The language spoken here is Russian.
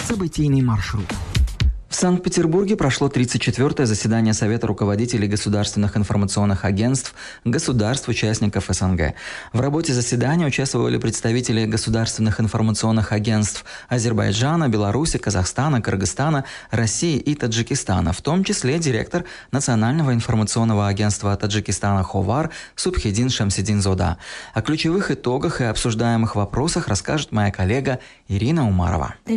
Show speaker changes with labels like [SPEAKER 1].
[SPEAKER 1] Событийный маршрут.
[SPEAKER 2] В Санкт-Петербурге прошло 34-е заседание Совета руководителей государственных информационных агентств государств-участников СНГ. В работе заседания участвовали представители государственных информационных агентств Азербайджана, Беларуси, Казахстана, Кыргызстана, России и Таджикистана, в том числе директор Национального информационного агентства Таджикистана «Ховар» Субхидин Шамсидинзода. О ключевых итогах и обсуждаемых вопросах расскажет моя коллега Ирина Умарова.